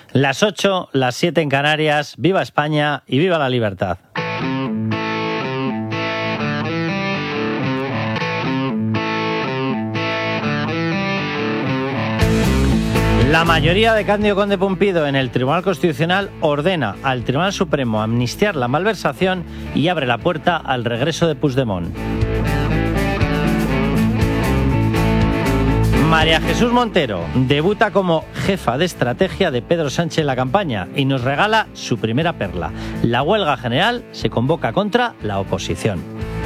Las 8, las 7 en Canarias. ¡Viva España y viva la libertad! La mayoría de Cándido Conde Pumpido en el Tribunal Constitucional ordena al Tribunal Supremo amnistiar la malversación y abre la puerta al regreso de Puigdemont. María Jesús Montero debuta como jefa de estrategia de Pedro Sánchez en la campaña y nos regala su primera perla. La huelga general se convoca contra la oposición.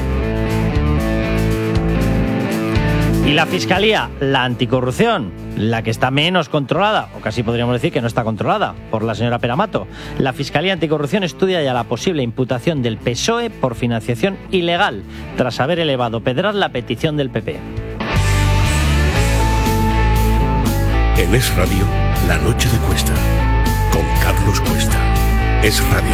Y la Fiscalía, la anticorrupción, la que está menos controlada, o casi podríamos decir que no está controlada, por la señora Peramato. La Fiscalía Anticorrupción estudia ya la posible imputación del PSOE por financiación ilegal, tras haber elevado Pedraz la petición del PP. En Es Radio, La Noche de Cuesta, con Carlos Cuesta. Es Radio.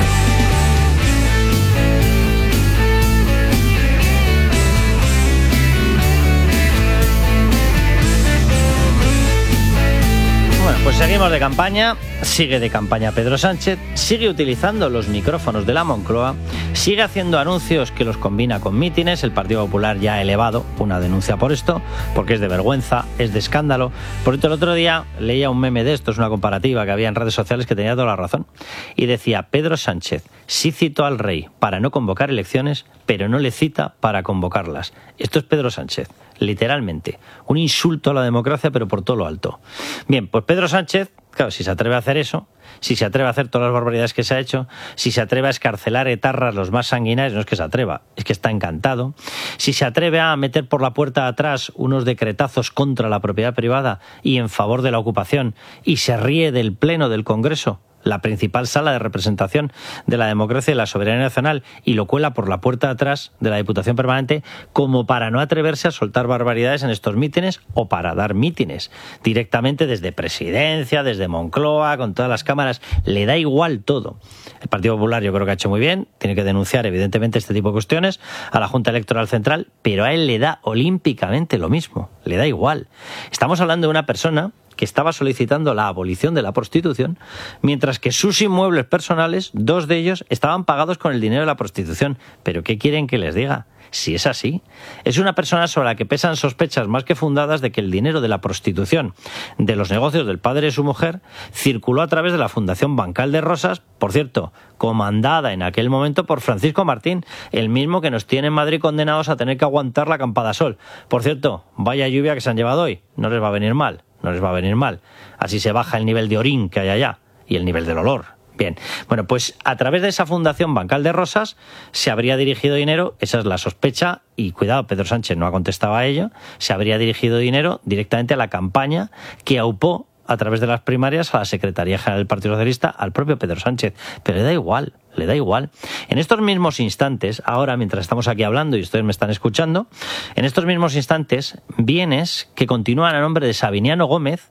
Bueno, pues seguimos de campaña, sigue de campaña Pedro Sánchez, sigue utilizando los micrófonos de la Moncloa, sigue haciendo anuncios que los combina con mítines. El Partido Popular ya ha elevado una denuncia por esto, porque es de vergüenza, es de escándalo. Por cierto, el otro día leía un meme de estos, una comparativa que había en redes sociales que tenía toda la razón, y decía: Pedro Sánchez sí citó al rey para no convocar elecciones, pero no le cita para convocarlas. Esto es Pedro Sánchez, literalmente. Un insulto a la democracia, pero por todo lo alto. Bien, pues Pedro Sánchez, claro, si se atreve a hacer eso, si se atreve a hacer todas las barbaridades que se ha hecho, si se atreve a escarcelar etarras los más sanguinarios, no es que se atreva, es que está encantado, si se atreve a meter por la puerta de atrás unos decretazos contra la propiedad privada y en favor de la ocupación, y se ríe del Pleno del Congreso, la principal sala de representación de la democracia y la soberanía nacional, y lo cuela por la puerta de atrás de la Diputación Permanente, como para no atreverse a soltar barbaridades en estos mítines o para dar mítines directamente desde Presidencia, desde Moncloa, con todas las cámaras. Le da igual todo. El Partido Popular yo creo que ha hecho muy bien, tiene que denunciar evidentemente este tipo de cuestiones a la Junta Electoral Central, pero a él le da olímpicamente lo mismo, le da igual. Estamos hablando de una persona que estaba solicitando la abolición de la prostitución, mientras que sus inmuebles personales, 2 de ellos, estaban pagados con el dinero de la prostitución. ¿Pero qué quieren que les diga? Si es así. Es una persona sobre la que pesan sospechas más que fundadas de que el dinero de la prostitución, de los negocios del padre de su mujer, circuló a través de la Fundación Bancal de Rosas, por cierto, comandada en aquel momento por Francisco Martín, el mismo que nos tiene en Madrid condenados a tener que aguantar la acampada sol. Por cierto, vaya lluvia que se han llevado hoy, no les va a venir mal. No les va a venir mal. Así se baja el nivel de orín que hay allá y el nivel del olor. Bien, bueno, pues a través de esa Fundación Bancal de Rosas se habría dirigido dinero, esa es la sospecha, y cuidado, Pedro Sánchez no ha contestado a ello, se habría dirigido dinero directamente a la campaña que aupó a través de las primarias a la Secretaría General del Partido Socialista, al propio Pedro Sánchez. Pero le da igual, le da igual. En estos mismos instantes, ahora mientras estamos aquí hablando y ustedes me están escuchando, en estos mismos instantes, bienes que continúan a nombre de Sabiniano Gómez,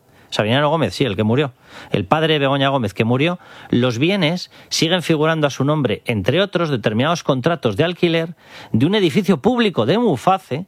sí, el que murió, el padre de Begoña Gómez que murió, los bienes siguen figurando a su nombre, entre otros, determinados contratos de alquiler de un edificio público de Muface,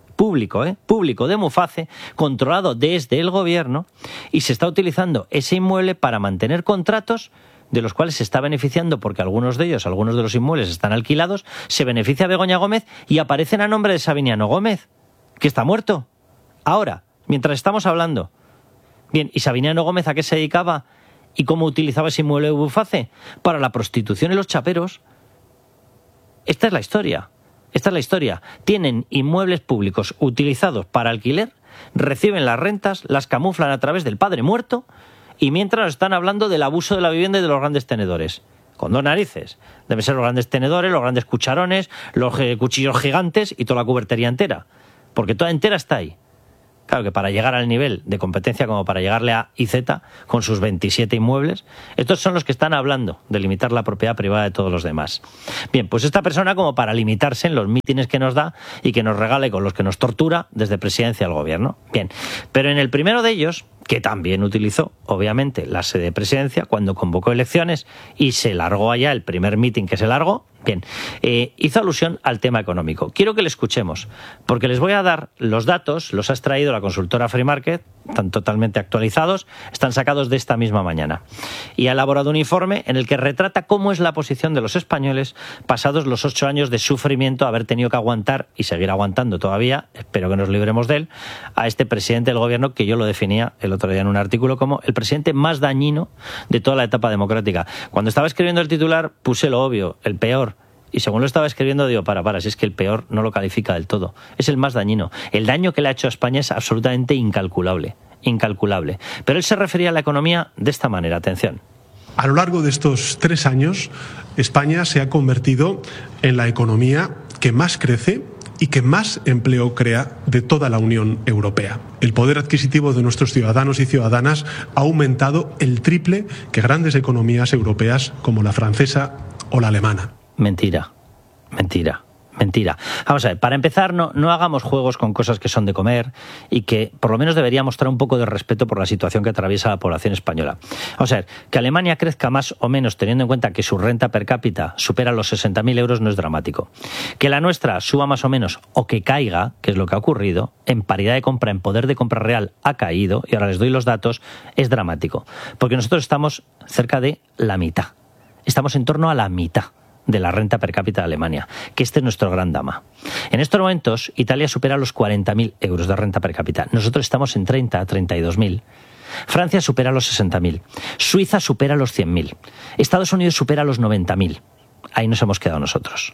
público de Muface, controlado desde el gobierno, y se está utilizando ese inmueble para mantener contratos de los cuales se está beneficiando, porque algunos de los inmuebles están alquilados, se beneficia Begoña Gómez y aparecen a nombre de Sabiniano Gómez, que está muerto. Ahora, mientras estamos hablando. Bien, ¿y Sabiniano Gómez a qué se dedicaba y cómo utilizaba ese inmueble de Muface? Para la prostitución y los chaperos. Esta es la historia. Tienen inmuebles públicos utilizados para alquiler, reciben las rentas, las camuflan a través del padre muerto, y mientras nos están hablando del abuso de la vivienda y de los grandes tenedores. Con 2 narices. Deben ser los grandes tenedores, los grandes cucharones, los cuchillos gigantes y toda la cubertería entera. Porque toda entera está ahí. Claro que para llegar al nivel de competencia como para llegarle a IZ, con sus 27 inmuebles, estos son los que están hablando de limitar la propiedad privada de todos los demás. Bien, pues esta persona, como para limitarse en los mítines que nos da y que nos regala y con los que nos tortura desde Presidencia al Gobierno. Bien, pero en el primero de ellos, que también utilizó, obviamente, la sede de Presidencia cuando convocó elecciones y se largó allá el primer mítin que se largó, Bien, hizo alusión al tema económico. Quiero que le escuchemos, porque les voy a dar los datos, los ha extraído la consultora Free Market, están totalmente actualizados, están sacados de esta misma mañana. Y ha elaborado un informe en el que retrata cómo es la posición de los españoles pasados los 8 años de sufrimiento, haber tenido que aguantar y seguir aguantando todavía, espero que nos libremos de él, a este presidente del gobierno que yo lo definía el otro día en un artículo como el presidente más dañino de toda la etapa democrática. Cuando estaba escribiendo el titular puse lo obvio, el peor. Y según lo estaba escribiendo, digo, si es que el peor no lo califica del todo. Es el más dañino. El daño que le ha hecho a España es absolutamente incalculable. Incalculable. Pero él se refería a la economía de esta manera. Atención. A lo largo de estos 3 años, España se ha convertido en la economía que más crece y que más empleo crea de toda la Unión Europea. El poder adquisitivo de nuestros ciudadanos y ciudadanas ha aumentado el triple que grandes economías europeas como la francesa o la alemana. Mentira, mentira, mentira. Vamos a ver, para empezar, no hagamos juegos con cosas que son de comer y que por lo menos debería mostrar un poco de respeto por la situación que atraviesa la población española. Vamos a ver, que Alemania crezca más o menos teniendo en cuenta que su renta per cápita supera los 60.000 euros no es dramático. Que la nuestra suba más o menos o que caiga, que es lo que ha ocurrido, en paridad de compra, en poder de compra real ha caído, y ahora les doy los datos, es dramático. Porque nosotros estamos cerca de la mitad. Estamos en torno a la mitad de la renta per cápita de Alemania, que este es nuestro gran drama. En estos momentos, Italia supera los 40.000 euros de renta per cápita. Nosotros estamos en 32.000. Francia supera los 60.000. Suiza supera los 100.000. Estados Unidos supera los 90.000. Ahí nos hemos quedado nosotros.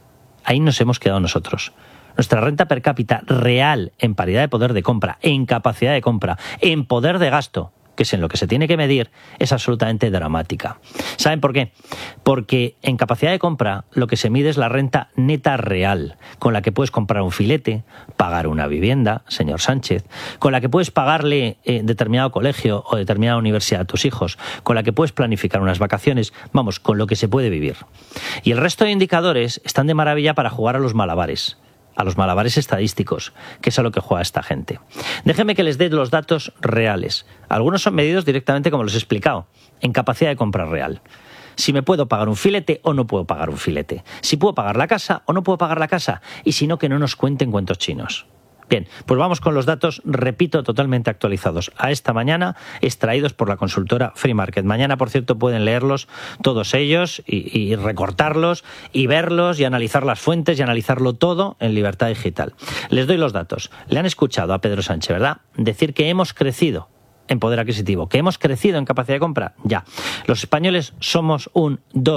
Ahí nos hemos quedado nosotros. Nuestra renta per cápita real en paridad de poder de compra, en capacidad de compra, en poder de gasto, que es en lo que se tiene que medir, es absolutamente dramática. ¿Saben por qué? Porque en capacidad de compra lo que se mide es la renta neta real, con la que puedes comprar un filete, pagar una vivienda, señor Sánchez, con la que puedes pagarle determinado colegio o determinada universidad a tus hijos, con la que puedes planificar unas vacaciones, vamos, con lo que se puede vivir. Y el resto de indicadores están de maravilla para jugar a los malabares estadísticos, que es a lo que juega esta gente. Déjenme que les dé los datos reales. Algunos son medidos directamente, como les he explicado, en capacidad de compra real. Si me puedo pagar un filete o no puedo pagar un filete. Si puedo pagar la casa o no puedo pagar la casa. Y si no, que no nos cuenten cuentos chinos. Bien, pues vamos con los datos, repito, totalmente actualizados a esta mañana, extraídos por la consultora Free Market. Mañana, por cierto, pueden leerlos todos ellos y recortarlos y verlos y analizar las fuentes y analizarlo todo en Libertad Digital. Les doy los datos. Le han escuchado a Pedro Sánchez, ¿verdad?, decir que hemos crecido en poder adquisitivo, que hemos crecido en capacidad de compra. Ya, los españoles somos un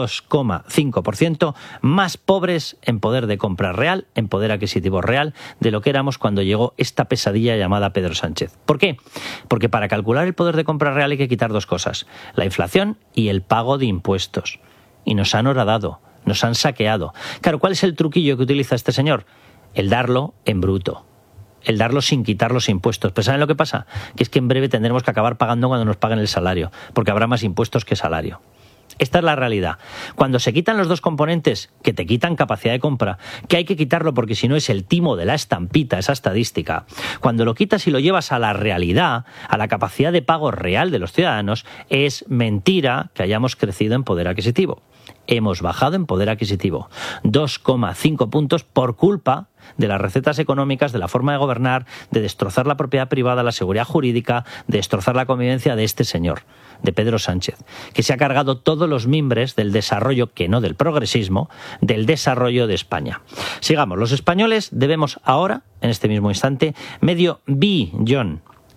2,5% más pobres en poder de compra real, en poder adquisitivo real, de lo que éramos cuando llegó esta pesadilla llamada Pedro Sánchez. ¿Por qué? Porque para calcular el poder de compra real hay que quitar dos cosas: la inflación y el pago de impuestos. Y nos han horadado, nos han saqueado. Claro, ¿cuál es el truquillo que utiliza este señor? El darlo en bruto. El darlo sin quitar los impuestos. Pero ¿saben lo que pasa? Que es que en breve tendremos que acabar pagando cuando nos paguen el salario, porque habrá más impuestos que salario. Esta es la realidad. Cuando se quitan los dos componentes que te quitan capacidad de compra, que hay que quitarlo porque si no es el timo de la estampita, esa estadística, cuando lo quitas y lo llevas a la realidad, a la capacidad de pago real de los ciudadanos, es mentira que hayamos crecido en poder adquisitivo. Hemos bajado en poder adquisitivo 2,5 puntos por culpa de las recetas económicas, de la forma de gobernar, de destrozar la propiedad privada, la seguridad jurídica, de destrozar la convivencia de este señor, de Pedro Sánchez, que se ha cargado todos los mimbres del desarrollo, que no del progresismo, del desarrollo de España. Sigamos, los españoles debemos ahora, en este mismo instante, medio billón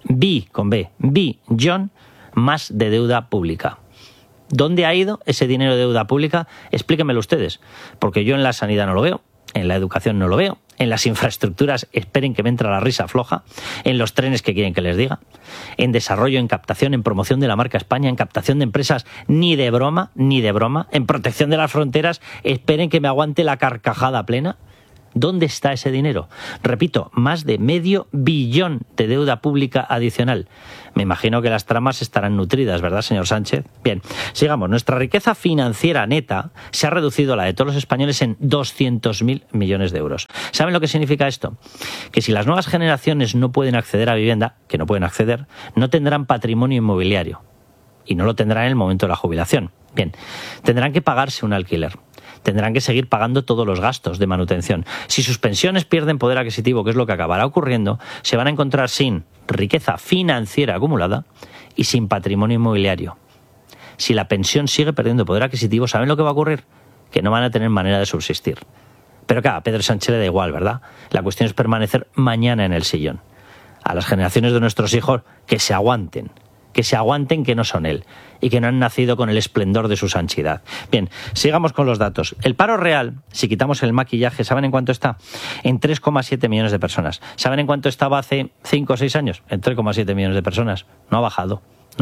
más de deuda pública. ¿Dónde ha ido ese dinero de deuda pública? Explíquenmelo ustedes, porque yo en la sanidad no lo veo, en la educación no lo veo, en las infraestructuras, esperen que me entra la risa floja, en los trenes que quieren que les diga, en desarrollo, en captación, en promoción de la marca España, en captación de empresas, ni de broma, en protección de las fronteras, esperen que me aguante la carcajada plena. ¿Dónde está ese dinero? Repito, más de medio billón de deuda pública adicional. Me imagino que las tramas estarán nutridas, ¿verdad, señor Sánchez? Bien, sigamos. Nuestra riqueza financiera neta se ha reducido a la de todos los españoles en 200.000 millones de euros. ¿Saben lo que significa esto? Que si las nuevas generaciones no pueden acceder a vivienda, que no pueden acceder, no tendrán patrimonio inmobiliario. Y no lo tendrán en el momento de la jubilación. Bien, tendrán que pagarse un alquiler. tendrán que seguir pagando todos los gastos de manutención. Si sus pensiones pierden poder adquisitivo, que es lo que acabará ocurriendo, se van a encontrar sin riqueza financiera acumulada y sin patrimonio inmobiliario. Si la pensión sigue perdiendo poder adquisitivo, ¿saben lo que va a ocurrir? Que no van a tener manera de subsistir. Pero claro, a Pedro Sánchez le da igual, ¿verdad? La cuestión es permanecer mañana en el sillón. A las generaciones de nuestros hijos que se aguanten que no son él y que no han nacido con el esplendor de su sanchidad. Bien, sigamos con los datos. El paro real, si quitamos el maquillaje, ¿saben en cuánto está? En 3,7 millones de personas. ¿Saben en cuánto estaba hace 5 o 6 años? En 3,7 millones de personas. No ha bajado.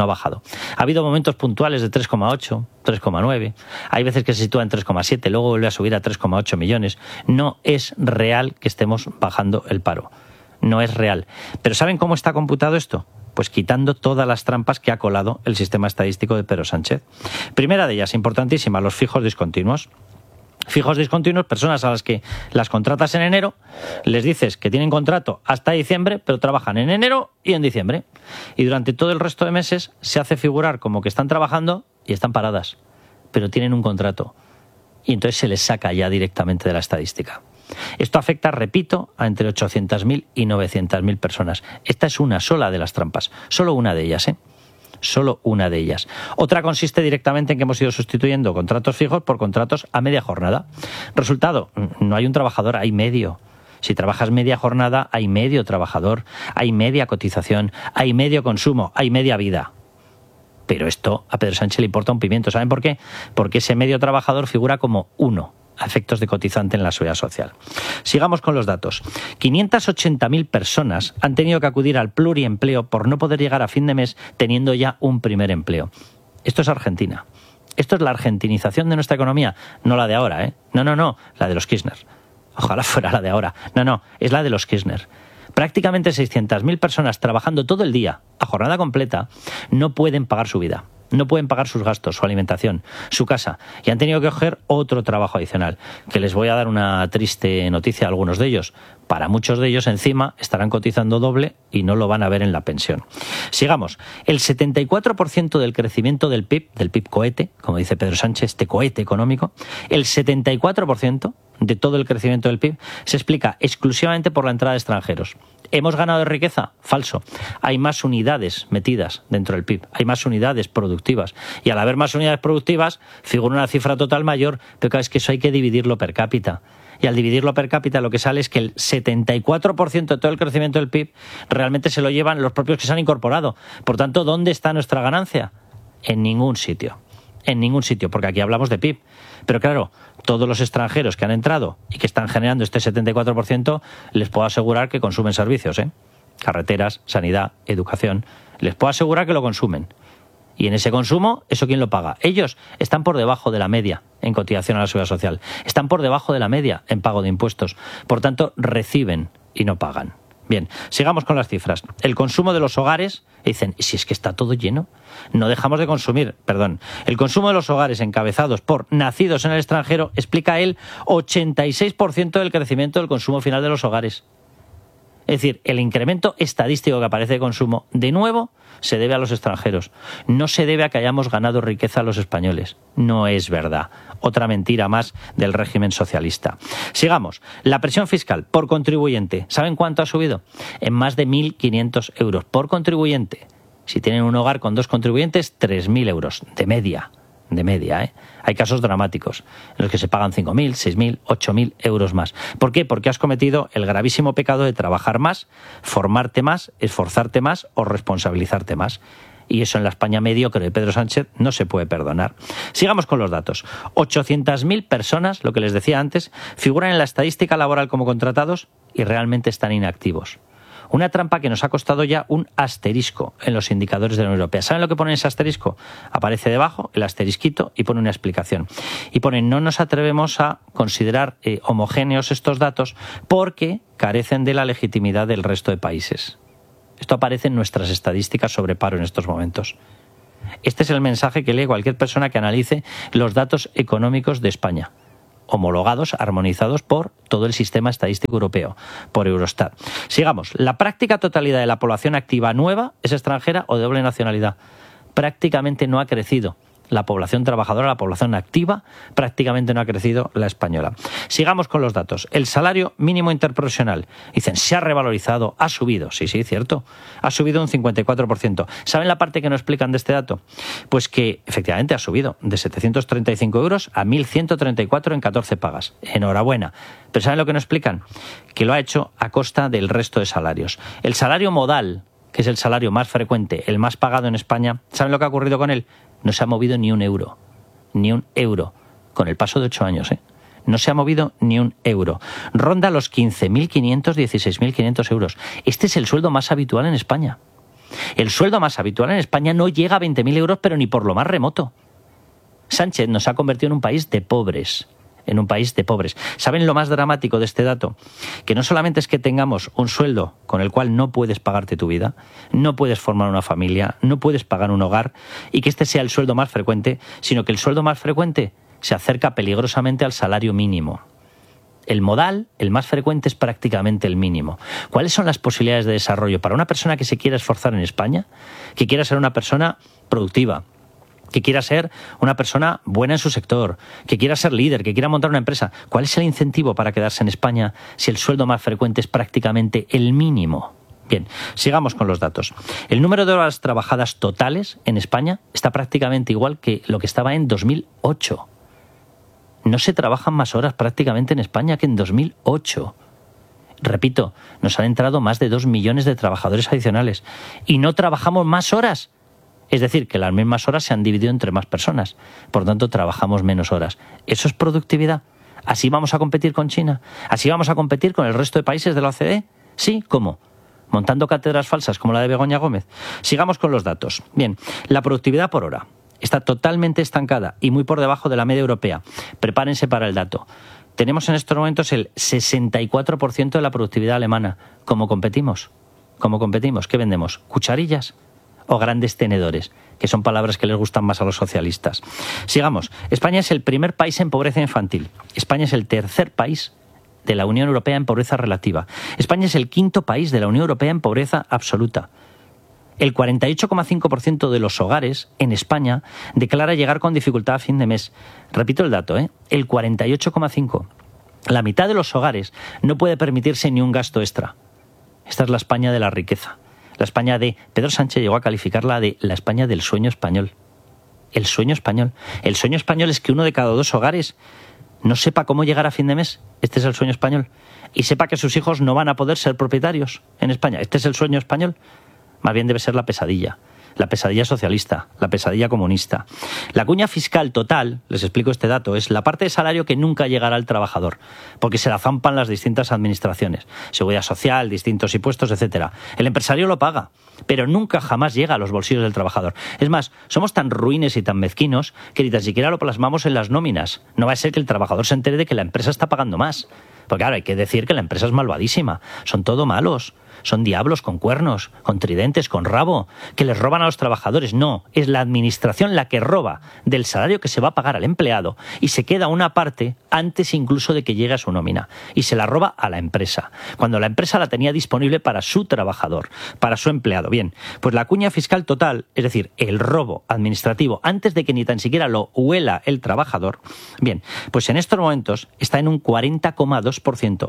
Ha habido momentos puntuales de 3,8, 3,9. Hay veces que se sitúa en 3,7, luego vuelve a subir a 3,8 millones. No es real que estemos bajando el paro. No es real. ¿Pero saben cómo está computado esto? Pues quitando todas las trampas que ha colado el sistema estadístico de Pedro Sánchez. Primera de ellas, importantísima, los fijos discontinuos. Fijos discontinuos, personas a las que las contratas en enero, les dices que tienen contrato hasta diciembre, pero trabajan en enero y en diciembre. Y durante todo el resto de meses se hace figurar como que están trabajando y están paradas, pero tienen un contrato. Y entonces se les saca ya directamente de la estadística. Esto afecta, repito, a entre 800.000 y 900.000 personas. Esta es una sola de las trampas, solo una de ellas, Solo una de ellas. Otra consiste directamente en que hemos ido sustituyendo contratos fijos por contratos a media jornada. Resultado, no hay un trabajador, hay medio. Si trabajas media jornada, hay medio trabajador, hay media cotización, hay medio consumo, hay media vida. Pero esto a Pedro Sánchez le importa un pimiento. ¿Saben por qué? Porque ese medio trabajador figura como uno a efectos de cotizante en la seguridad social. Sigamos con los datos. 580.000 personas han tenido que acudir al pluriempleo por no poder llegar a fin de mes teniendo ya un primer empleo. Esto es Argentina. Esto es la argentinización de nuestra economía, no la de ahora, No, la de los Kirchner. Ojalá fuera la de ahora. No, es la de los Kirchner. Prácticamente 600.000 personas trabajando todo el día, a jornada completa, no pueden pagar su vida. No pueden pagar sus gastos, su alimentación, su casa, y han tenido que coger otro trabajo adicional, que les voy a dar una triste noticia a algunos de ellos. Para muchos de ellos, encima, estarán cotizando doble y no lo van a ver en la pensión. Sigamos. El 74% del crecimiento del PIB cohete, como dice Pedro Sánchez, este cohete económico, el 74% de todo el crecimiento del PIB se explica exclusivamente por la entrada de extranjeros. ¿Hemos ganado de riqueza? Falso. Hay más unidades metidas dentro del PIB, hay más unidades productivas. Y al haber más unidades productivas, figura una cifra total mayor, pero claro, es que eso hay que dividirlo per cápita. Y al dividirlo per cápita lo que sale es que el 74% de todo el crecimiento del PIB realmente se lo llevan los propios que se han incorporado. Por tanto, ¿dónde está nuestra ganancia? En ningún sitio. En ningún sitio, porque aquí hablamos de PIB. Pero claro, todos los extranjeros que han entrado y que están generando este 74%, les puedo asegurar que consumen servicios, carreteras, sanidad, educación. Les puedo asegurar que lo consumen. Y en ese consumo, ¿eso quién lo paga? Ellos están por debajo de la media en cotización a la seguridad social. Están por debajo de la media en pago de impuestos. Por tanto, reciben y no pagan. Bien, sigamos con las cifras. El consumo de los hogares, dicen, ¿y si es que está todo lleno? No dejamos de consumir, El consumo de los hogares encabezados por nacidos en el extranjero explica el 86% del crecimiento del consumo final de los hogares. Es decir, el incremento estadístico que aparece de consumo, de nuevo, se debe a los extranjeros. No se debe a que hayamos ganado riqueza a los españoles. No es verdad. Otra mentira más del régimen socialista. Sigamos. La presión fiscal por contribuyente. ¿Saben cuánto ha subido? En más de 1.500 euros por contribuyente. Si tienen un hogar con 2 contribuyentes, 3.000 euros de media. Hay casos dramáticos en los que se pagan 5.000, 6.000, 8.000 euros más. ¿Por qué? Porque has cometido el gravísimo pecado de trabajar más, formarte más, esforzarte más o responsabilizarte más. Y eso en la España mediocre de Pedro Sánchez no se puede perdonar. Sigamos con los datos. 800.000 personas, lo que les decía antes, figuran en la estadística laboral como contratados y realmente están inactivos. Una trampa que nos ha costado ya un asterisco en los indicadores de la Unión Europea. ¿Saben lo que pone ese asterisco? Aparece debajo el asterisquito y pone una explicación. Y pone, no nos atrevemos a considerar homogéneos estos datos porque carecen de la legitimidad del resto de países. Esto aparece en nuestras estadísticas sobre paro en estos momentos. Este es el mensaje que lee cualquier persona que analice los datos económicos de España, homologados, armonizados por todo el sistema estadístico europeo, por Eurostat. Sigamos. La práctica totalidad de la población activa nueva es extranjera o de doble nacionalidad. Prácticamente no ha crecido La población trabajadora, la población activa, prácticamente no ha crecido la española. Sigamos con los datos. El salario mínimo interprofesional. Dicen, se ha revalorizado, ha subido. Sí, cierto. Ha subido un 54%. ¿Saben la parte que no explican de este dato? Pues que efectivamente ha subido de 735 euros a 1.134 en 14 pagas. Enhorabuena. Pero ¿saben lo que no explican? Que lo ha hecho a costa del resto de salarios. El salario modal, que es el salario más frecuente, el más pagado en España, ¿saben lo que ha ocurrido con él? No se ha movido ni un euro, con el paso de 8 años, No se ha movido ni un euro. Ronda los 15.500, 16.500 euros. Este es el sueldo más habitual en España. El sueldo más habitual en España no llega a 20.000 euros, pero ni por lo más remoto. Sánchez nos ha convertido en un país de pobres. ¿Saben lo más dramático de este dato? Que no solamente es que tengamos un sueldo con el cual no puedes pagarte tu vida, no puedes formar una familia, no puedes pagar un hogar, y que este sea el sueldo más frecuente, sino que el sueldo más frecuente se acerca peligrosamente al salario mínimo. El modal, el más frecuente, es prácticamente el mínimo. ¿Cuáles son las posibilidades de desarrollo para una persona que se quiera esforzar en España, que quiera ser una persona productiva, que quiera ser una persona buena en su sector, que quiera ser líder, que quiera montar una empresa? ¿Cuál es el incentivo para quedarse en España si el sueldo más frecuente es prácticamente el mínimo? Bien, sigamos con los datos. El número de horas trabajadas totales en España está prácticamente igual que lo que estaba en 2008. No se trabajan más horas prácticamente en España que en 2008. Repito, nos han entrado más de 2 millones de trabajadores adicionales y no trabajamos más horas. Es decir, que las mismas horas se han dividido entre más personas. Por tanto, trabajamos menos horas. ¿Eso es productividad? ¿Así vamos a competir con China? ¿Así vamos a competir con el resto de países de la OCDE? ¿Sí? ¿Cómo? ¿Montando cátedras falsas como la de Begoña Gómez? Sigamos con los datos. Bien, la productividad por hora está totalmente estancada y muy por debajo de la media europea. Prepárense para el dato. Tenemos en estos momentos el 64% de la productividad alemana. ¿Cómo competimos? ¿Qué vendemos? ¿Cucharillas o grandes tenedores? Que son palabras que les gustan más a los socialistas. Sigamos. España es el primer país en pobreza infantil. España es el tercer país de la Unión Europea en pobreza relativa. España es el quinto país de la Unión Europea en pobreza absoluta. El 48,5% de los hogares en España declara llegar con dificultad a fin de mes. Repito el dato, el 48,5%. La mitad de los hogares no puede permitirse ni un gasto extra. Esta es la España de la riqueza. La España de... Pedro Sánchez llegó a calificarla de la España del sueño español. El sueño español. El sueño español es que uno de cada 2 hogares no sepa cómo llegar a fin de mes. Este es el sueño español. Y sepa que sus hijos no van a poder ser propietarios en España. Este es el sueño español. Más bien debe ser la pesadilla socialista, la pesadilla comunista. La cuña fiscal total, les explico este dato, es la parte de salario que nunca llegará al trabajador, porque se la zampan las distintas administraciones, seguridad social, distintos impuestos, etcétera. El empresario lo paga, pero nunca jamás llega a los bolsillos del trabajador. Es más, somos tan ruines y tan mezquinos que ni tan siquiera lo plasmamos en las nóminas. No va a ser que el trabajador se entere de que la empresa está pagando más. Porque claro, hay que decir que la empresa es malvadísima, son todo malos. Son diablos con cuernos, con tridentes, con rabo, que les roban a los trabajadores. No, es la administración la que roba del salario que se va a pagar al empleado y se queda una parte antes incluso de que llegue a su nómina. Y se la roba a la empresa, cuando la empresa la tenía disponible para su trabajador, para su empleado. Bien, pues la cuña fiscal total, es decir, el robo administrativo, antes de que ni tan siquiera lo huela el trabajador, bien, pues en estos momentos está en un 40,2%,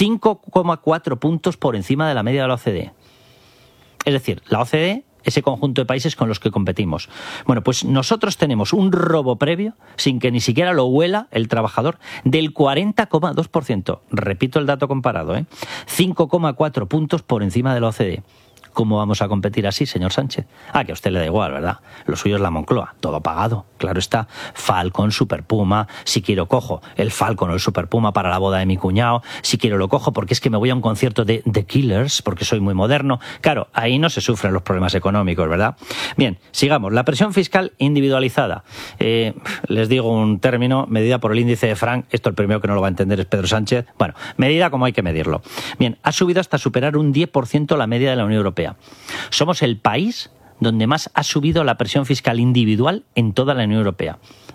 5,4 puntos por encima de la media de la OCDE. Es decir, la OCDE, ese conjunto de países con los que competimos. Bueno, pues nosotros tenemos un robo previo, sin que ni siquiera lo huela el trabajador, del 40,2%. Repito el dato comparado, 5,4 puntos por encima de la OCDE. ¿Cómo vamos a competir así, señor Sánchez? Que a usted le da igual, ¿verdad? Lo suyo es la Moncloa, todo pagado, claro está. Falcon, Super Puma, si quiero cojo el Falcon o el Super Puma para la boda de mi cuñado, si quiero lo cojo porque es que me voy a un concierto de The Killers, porque soy muy moderno. Claro, ahí no se sufren los problemas económicos, ¿verdad? Bien, sigamos. La presión fiscal individualizada. Les digo un término, medida por el índice de Frank. Esto el primero que no lo va a entender es Pedro Sánchez. Bueno, medida como hay que medirlo. Bien, ha subido hasta superar un 10% la media de la Unión Europea. Somos el país donde más ha subido la presión fiscal individual en toda la Unión Europea.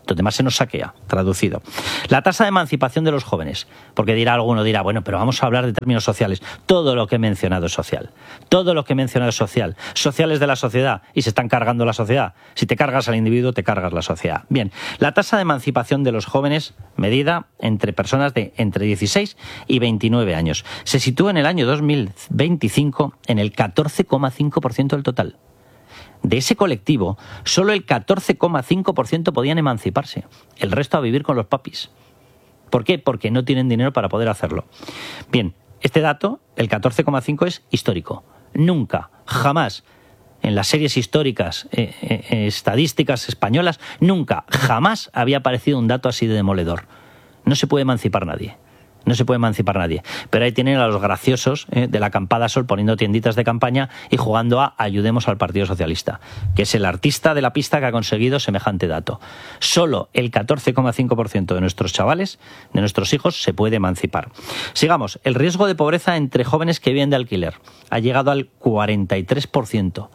donde más se nos saquea, traducido. La tasa de emancipación de los jóvenes, porque alguno dirá, bueno, pero vamos a hablar de términos sociales. Todo lo que he mencionado es social. Todo lo que he mencionado es social. Sociales de la sociedad, y se están cargando la sociedad. Si te cargas al individuo, te cargas la sociedad. Bien, la tasa de emancipación de los jóvenes, medida entre personas de entre 16 y 29 años, se sitúa en el año 2025 en el 14,5% del total. De ese colectivo, solo el 14,5% podían emanciparse. El resto a vivir con los papis. ¿Por qué? Porque no tienen dinero para poder hacerlo. Bien, este dato, el 14,5%, es histórico. Nunca, jamás, en las series históricas, estadísticas españolas, nunca, jamás había aparecido un dato así de demoledor. No se puede emancipar nadie. No se puede emancipar nadie. Pero ahí tienen a los graciosos de la acampada Sol poniendo tienditas de campaña y jugando a ayudemos al Partido Socialista, que es el artista de la pista que ha conseguido semejante dato. Solo el 14,5% de nuestros chavales, de nuestros hijos, se puede emancipar. Sigamos. El riesgo de pobreza entre jóvenes que viven de alquiler ha llegado al 43%.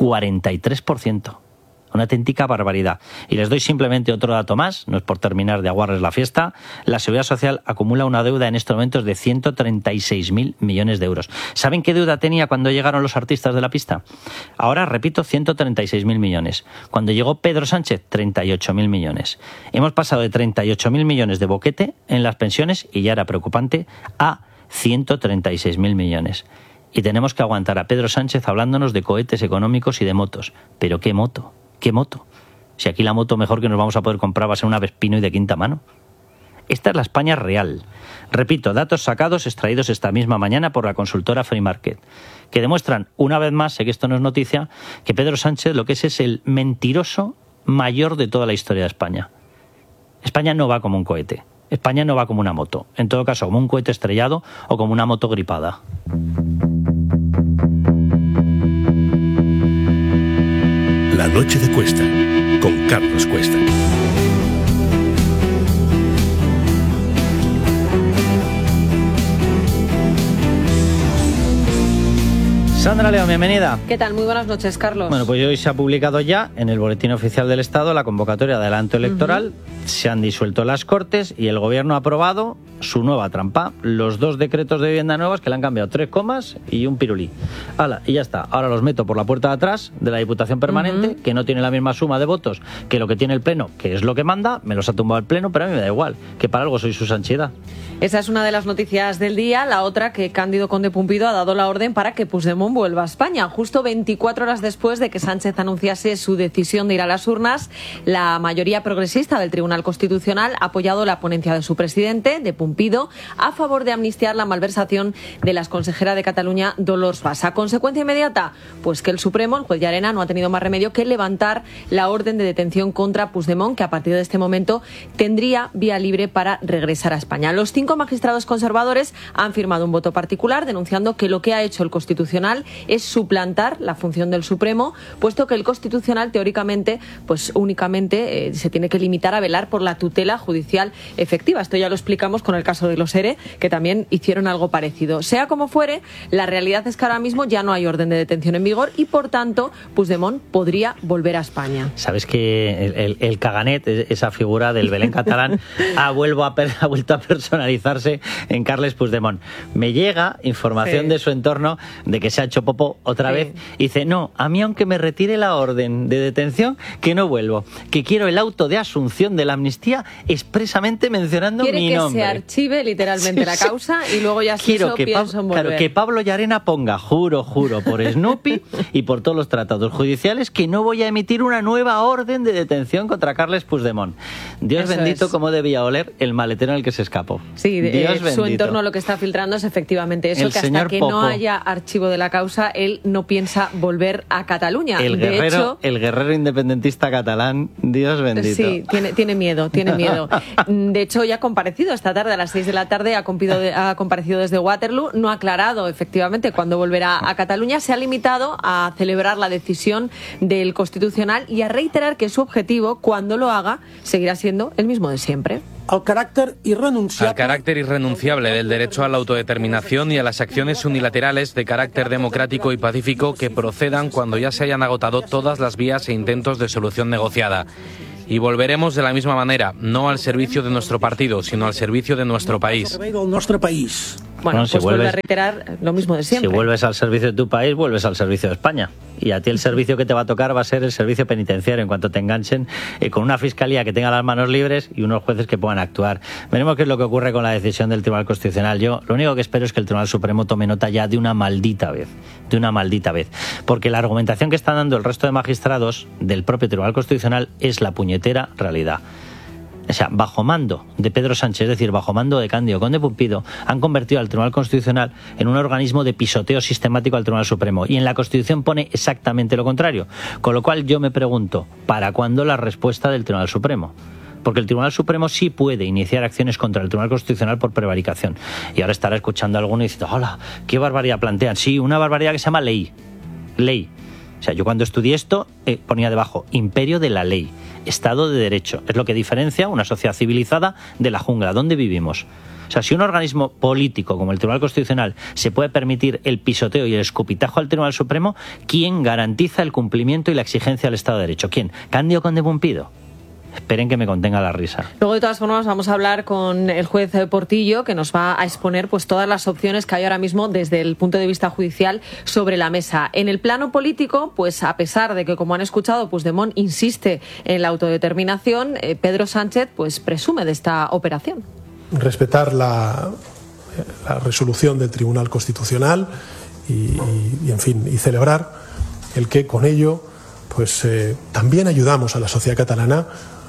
43%. Una auténtica barbaridad. Y les doy simplemente otro dato más, no es por terminar de aguarles la fiesta. La Seguridad Social acumula una deuda en estos momentos de 136.000 millones de euros. ¿Saben qué deuda tenía cuando llegaron los artistas de la pista? Ahora, repito, 136.000 millones. Cuando llegó Pedro Sánchez, 38.000 millones. Hemos pasado de 38.000 millones de boquete en las pensiones, y ya era preocupante, a 136.000 millones. Y tenemos que aguantar a Pedro Sánchez hablándonos de cohetes económicos y de motos. ¿Pero qué moto? ¿Qué moto? Si aquí la moto mejor que nos vamos a poder comprar va a ser una Vespino y de quinta mano. Esta es la España real. Repito, datos sacados, extraídos esta misma mañana por la consultora Free Market, que demuestran, una vez más, sé que esto no es noticia, que Pedro Sánchez lo que es el mentiroso mayor de toda la historia de España. España no va como un cohete. España no va como una moto. En todo caso, como un cohete estrellado o como una moto gripada. La noche de Cuesta, con Carlos Cuesta. Sandra León, bienvenida. ¿Qué tal? Muy buenas noches, Carlos. Bueno, pues hoy se ha publicado ya en el Boletín Oficial del Estado la convocatoria de adelanto electoral. Se han disuelto las Cortes y el Gobierno ha aprobado su nueva trampa. Los 2 decretos de vivienda nuevas que le han cambiado 3 comas y un pirulí. ¡Hala! Y ya está. Ahora los meto por la puerta de atrás de la Diputación Permanente, que no tiene la misma suma de votos que lo que tiene el Pleno, que es lo que manda. Me los ha tumbado el Pleno, pero a mí me da igual, que para algo soy su sanchidad. Esa es una de las noticias del día. La otra, que Cándido Conde Pumpido ha dado la orden para que Puigdemont vuelva a España. Justo 24 horas después de que Sánchez anunciase su decisión de ir a las urnas, la mayoría progresista del Tribunal Constitucional ha apoyado la ponencia de su presidente, de Pumpido, a favor de amnistiar la malversación de la exconsejera de Cataluña, Dolors Bassa. ¿Consecuencia inmediata? Pues que el Supremo, el juez Llarena, no ha tenido más remedio que levantar la orden de detención contra Puigdemont, que a partir de este momento tendría vía libre para regresar a España. Los 5 magistrados conservadores han firmado un voto particular denunciando que lo que ha hecho el Constitucional es suplantar la función del Supremo, puesto que el Constitucional teóricamente pues únicamente se tiene que limitar a velar por la tutela judicial efectiva. Esto ya lo explicamos con el caso de los ERE, que también hicieron algo parecido. Sea como fuere, la realidad es que ahora mismo ya no hay orden de detención en vigor y, por tanto, Puigdemont podría volver a España. Sabes que el Caganet, esa figura del Belén catalán, ha vuelto a personalizarse en Carles Puigdemont. Me llega información de su entorno de que se ha hecho popo otra vez y dice, no, a mí aunque me retire la orden de detención, que no vuelvo, que quiero el auto de asunción de la amnistía expresamente mencionando mi nombre. Quiere que se archive literalmente la causa y luego ya pienso en volver. Claro, que Pablo Llarena ponga, juro por Snoopy y por todos los tratados judiciales, que no voy a emitir una nueva orden de detención contra Carles Puigdemont. Dios eso bendito es. Cómo debía oler el maletero en el que se escapó. Sí, su entorno lo que está filtrando es efectivamente eso, que hasta que no haya archivo de la causa, él no piensa volver a Cataluña. El guerrero independentista catalán, Dios bendito. Sí, tiene miedo. De hecho, ya ha comparecido esta tarde a las 6 de la tarde, ha comparecido desde Waterloo, no ha aclarado efectivamente cuándo volverá a Cataluña, se ha limitado a celebrar la decisión del Constitucional y a reiterar que su objetivo, cuando lo haga, seguirá siendo el mismo de siempre. Al carácter irrenunciable del derecho a la autodeterminación y a las acciones unilaterales de carácter democrático y pacífico que procedan cuando ya se hayan agotado todas las vías e intentos de solución negociada. y volveremos de la misma manera, no al servicio de nuestro partido, sino al servicio de nuestro país. Bueno, pues vuelve a reiterar lo mismo de siempre. Si vuelves al servicio de tu país, vuelves al servicio de España. Y a ti el servicio que te va a tocar va a ser el servicio penitenciario en cuanto te enganchen, con una fiscalía que tenga las manos libres y unos jueces que puedan actuar. Veremos qué es lo que ocurre con la decisión del Tribunal Constitucional. Yo lo único que espero es que el Tribunal Supremo tome nota ya de una maldita vez. Porque la argumentación que están dando el resto de magistrados del propio Tribunal Constitucional es la puñetera realidad. O sea, bajo mando de Pedro Sánchez, es decir, bajo mando de Cándido Conde Pumpido, han convertido al Tribunal Constitucional en un organismo de pisoteo sistemático al Tribunal Supremo. Y en la Constitución pone exactamente lo contrario. Con lo cual yo me pregunto, ¿para cuándo la respuesta del Tribunal Supremo? Porque el Tribunal Supremo sí puede iniciar acciones contra el Tribunal Constitucional por prevaricación. Y ahora estará escuchando a alguno y diciendo, ¡hola! ¿Qué barbaridad plantean? Sí, una barbaridad que se llama ley. O sea, yo cuando estudié esto ponía debajo imperio de la ley, Estado de Derecho. Es lo que diferencia una sociedad civilizada de la jungla. ¿Dónde vivimos? O sea, si un organismo político como el Tribunal Constitucional se puede permitir el pisoteo y el escupitajo al Tribunal Supremo, ¿quién garantiza el cumplimiento y la exigencia del Estado de Derecho? ¿Quién? ¿Cándido Conde Pumpido? Esperen que me contenga la risa. Luego, de todas formas, vamos a hablar con el juez Portillo, que nos va a exponer pues todas las opciones que hay ahora mismo desde el punto de vista judicial sobre la mesa. En el plano político, pues a pesar de que, como han escuchado, Puigdemont insiste en la autodeterminación, Pedro Sánchez pues presume de esta operación. Respetar la resolución del Tribunal Constitucional y en fin, y celebrar el que con ello pues también ayudamos a la sociedad catalana,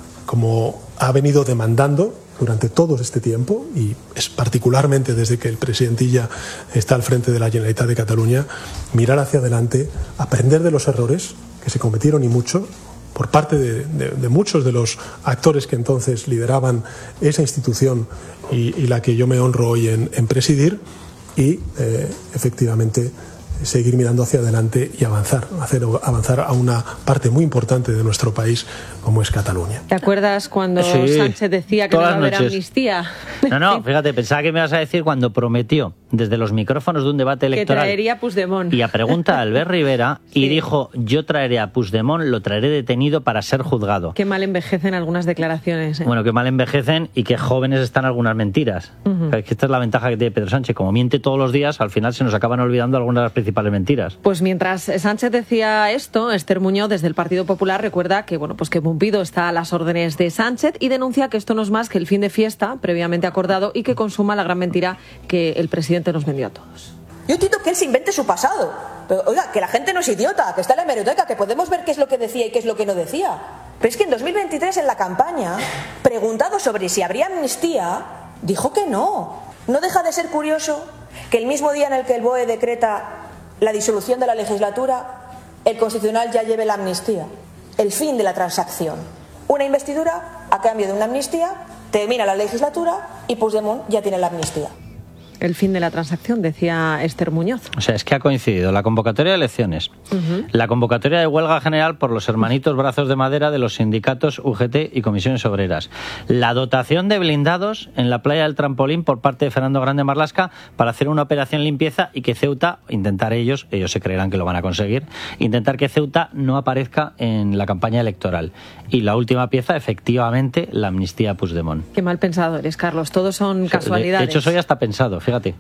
como ha venido demandando durante todo este tiempo, y es particularmente desde que el presidentilla está al frente de la Generalitat de Cataluña, mirar hacia adelante, aprender de los errores que se cometieron, y mucho, por parte de muchos de los actores que entonces lideraban esa institución y la que yo me honro hoy en presidir, y efectivamente seguir mirando hacia adelante y hacer avanzar a una parte muy importante de nuestro país como es Cataluña. ¿Te acuerdas cuando Sánchez decía que no iba a haber amnistía? No, fíjate, pensaba que me ibas a decir cuando prometió desde los micrófonos de un debate electoral que traería a Puigdemont. Y a pregunta a Albert Rivera, y dijo, yo traeré a Puigdemont, lo traeré detenido para ser juzgado. Qué mal envejecen algunas declaraciones. Bueno, qué mal envejecen y qué jóvenes están algunas mentiras. Es que esta es la ventaja que tiene Pedro Sánchez. Como miente todos los días, al final se nos acaban olvidando algunas de las principales mentiras. Pues mientras Sánchez decía esto, Esther Muñoz, desde el Partido Popular, recuerda que pues que Pumpido está a las órdenes de Sánchez y denuncia que esto no es más que el fin de fiesta previamente acordado y que consuma la gran mentira que el presidente nos vendió a todos. Yo entiendo que él se invente su pasado, pero oiga, que la gente no es idiota, que está en la hemeroteca, que podemos ver qué es lo que decía y qué es lo que no decía. Pero es que en 2023, en la campaña, preguntado sobre si habría amnistía, dijo que no. No deja de ser curioso que el mismo día en el que el BOE decreta la disolución de la legislatura, el Constitucional ya lleve la amnistía, el fin de la transacción. Una investidura a cambio de una amnistía, termina la legislatura y Puigdemont ya tiene la amnistía. El fin de la transacción, decía Esther Muñoz. O sea, es que ha coincidido la convocatoria de elecciones, la convocatoria de huelga general por los hermanitos brazos de madera de los sindicatos UGT y comisiones obreras, la dotación de blindados en la playa del Trampolín por parte de Fernando Grande Marlaska para hacer una operación limpieza y que Ceuta, intentar ellos se creerán que lo van a conseguir, intentar que Ceuta no aparezca en la campaña electoral. Y la última pieza, efectivamente, la amnistía a Puigdemont. Qué mal pensado eres, Carlos. Todos son casualidades. De hecho, soy hasta pensado, fíjate.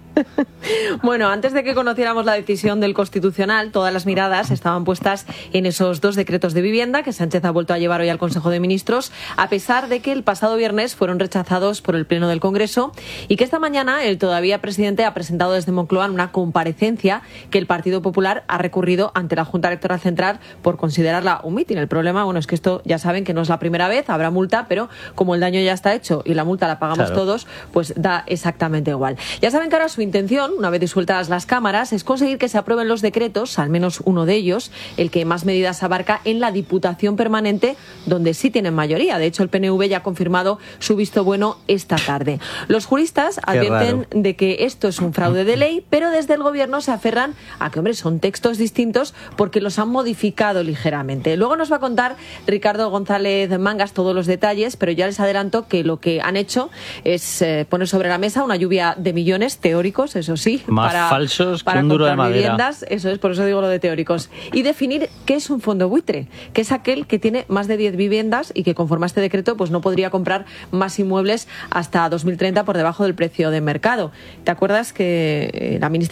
Bueno, antes de que conociéramos la decisión del Constitucional, todas las miradas estaban puestas en esos 2 decretos de vivienda que Sánchez ha vuelto a llevar hoy al Consejo de Ministros, a pesar de que el pasado viernes fueron rechazados por el Pleno del Congreso y que esta mañana el todavía presidente ha presentado desde Moncloa una comparecencia que el Partido Popular ha recurrido ante la Junta Electoral Central por considerarla un mitin. El problema, es que esto ya saben que no es la primera vez, habrá multa, pero como el daño ya está hecho y la multa la pagamos todos, pues da exactamente igual. Ya saben que ahora su intención, una vez disueltas las cámaras, es conseguir que se aprueben los decretos, al menos uno de ellos, el que más medidas abarca en la Diputación Permanente, donde sí tienen mayoría. De hecho, el PNV ya ha confirmado su visto bueno esta tarde. Los juristas advierten de que esto es un fraude de ley, pero desde el Gobierno se aferran a que, son textos distintos porque los han modificado ligeramente. Luego nos va a contar Ricardo González Mangas todos los detalles, pero ya les adelanto que lo que han hecho es poner sobre la mesa una lluvia de millones planes teóricos, eso sí. Más falsos que un duro de madera. Viviendas, eso es, por eso digo lo de teóricos. Y definir qué es un fondo buitre, que es aquel que tiene más de 10 viviendas y que conforme a este decreto pues no podría comprar más inmuebles hasta 2030 por debajo del precio de mercado. ¿Te acuerdas que la ministra